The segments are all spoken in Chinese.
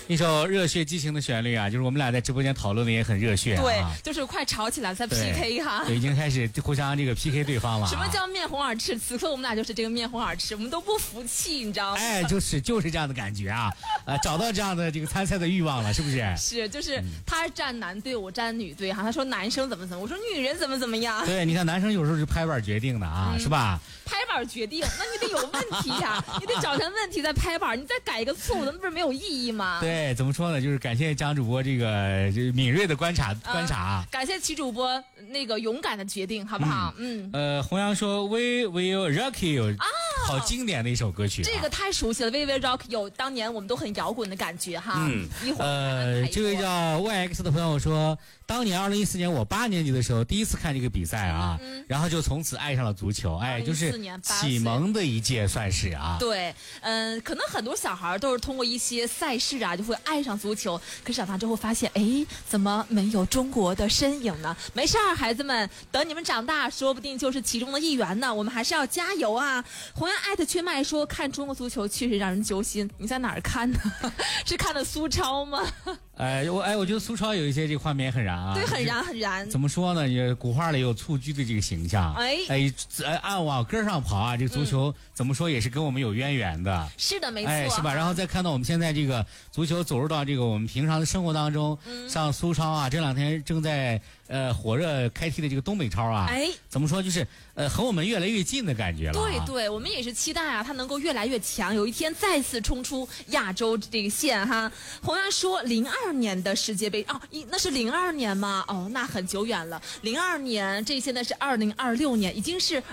一首热血激情的旋律啊，就是我们俩在直播间讨论的也很热血啊。 对，就是快吵起来在 PK 哈。 对，已经开始互相这个 PK 对方了、啊。 什么叫面红耳赤？此刻我们俩就是这个面红耳赤，我们都不服气，你知道吗？ 哎，就是这样的感觉啊，找到这样的这个参赛的欲望了，是不是？ 是，就是他站男队，我站女队哈。他说男生怎么，我说女人怎么样。 对，你看男生有时候是拍板决定的啊，是吧？ 拍板决定，那你得有问题呀、你得找成问题再拍板，你再改一个错误，那不是没有意义吗？ 对，怎么说呢？就是感谢张主播这个敏锐的观察。 感谢齐主播那个勇敢的决定，好不好？ 弘扬说 We Will Rock You 啊，好经典的一首歌曲、啊， 这个太熟悉了。We Will Rock You 当年我们都很摇滚的感觉哈。一会儿这位叫 YX 的朋友说，当年2014年我8年级的时候第一次看这个比赛啊，然后就从此爱上了足球，哎，就是启蒙的一届算是啊。 对，可能很多小孩都是通过一些赛事啊就会爱上足球，可是长大之后发现，哎，怎么没有中国的身影呢？没事儿，孩子们，等你们长大，说不定就是其中的一员呢。我们还是要加油啊！红颜艾特缺麦说，看中国足球确实让人揪心。你在哪儿看呢？是看的苏超吗？ 我觉得苏超有一些这个画面很燃啊， 对，很燃很燃。 怎么说呢？也古话里有蹴鞠的这个形象，按往根上跑啊，这个足球怎么说也是跟我们有渊源的。 是的，没错， 是吧？然后再看到我们现在这个足球走入到这个我们平常的生活当中，像苏超啊，这两天正在火热开踢的这个东北超啊，怎么说就是和我们越来越近的感觉了、啊。 对，我们也是期待啊，他能够越来越强，有一天再次冲出亚洲这个线哈。洪阳说02年的世界杯那是02年吗？那很久远了。02年，这现在是2026年，已经是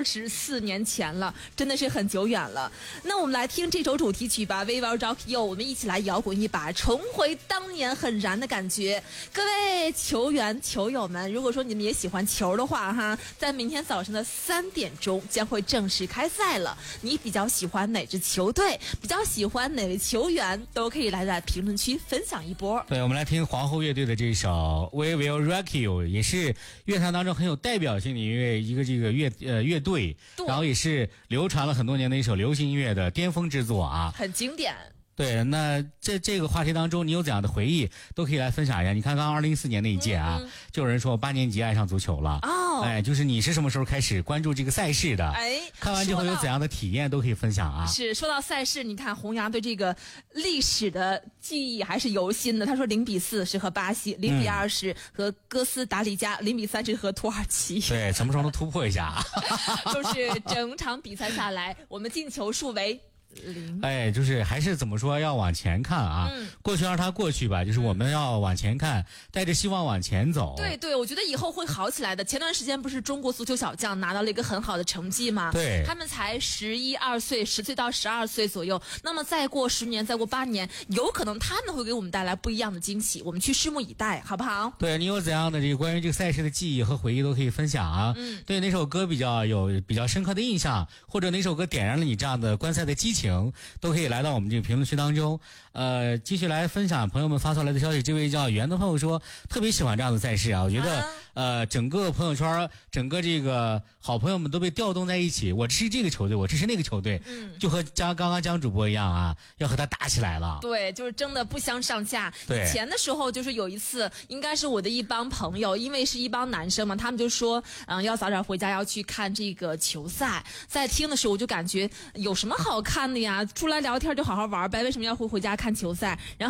24年前了，真的是很久远了。那我们来听这首主题曲吧 ，We Will Rock You， 我们一起来摇滚一把，重回当年很燃的感觉。各位球员球友们，如果说你们也喜欢球的话哈，在明天早上的3点钟将会正式开赛了。你比较喜欢哪支球队？比较喜欢哪位球员？都可以来在评论区分享一波。 对，我们来听皇后乐队的这首 We Will Rock You， 也是乐坛当中很有代表性的一个这个乐队，然后也是流传了很多年的一首流行音乐的巅峰之作啊， 很经典。 对，那这个话题当中，你有怎样的回忆，都可以来分享一下。你看，刚2014年那一届啊，就有人说8年级爱上足球了。就是你是什么时候开始关注这个赛事的？看完之后有怎样的体验，都可以分享啊。 是，说到赛事，你看弘扬对这个历史的记忆还是犹新的。他说0-4是和巴西，0-2是和哥斯达黎加，0-3是和土耳其。 对，什么时候能突破一下？ 就是整场比赛下来，我们进球数为0。 就是还是怎么说，要往前看啊。过去让它过去吧，就是我们要往前看，带着希望往前走。 对，我觉得以后会好起来的。前段时间不是中国足球小将拿到了一个很好的成绩吗？ 对， 他们才11、2岁，10岁到12岁左右。那么再过10年，再过8年，有可能他们会给我们带来不一样的惊喜。我们去拭目以待，好不好？ 对，你有怎样的这个关于这个赛事的记忆和回忆都可以分享啊。对，哪首歌比较深刻的印象，或者哪首歌点燃了你这样的观赛的激情，都可以来到我们这个评论区当中。继续来分享朋友们发出来的消息。这位叫袁的朋友说，特别喜欢这样的赛事啊，我觉得整个朋友圈，整个这个好朋友们都被调动在一起。我支持这个球队，我支持那个球队，就和刚刚江主播一样啊，要和他打起来了。 对，就是争得不相上下。 对， 以前的时候就是有一次，应该是我的一帮朋友，因为是一帮男生嘛，他们就说要早点回家，要去看这个球赛。在听的时候我就感觉有什么好看的呀，出来聊天就好好玩呗，为什么要回家看球赛？然后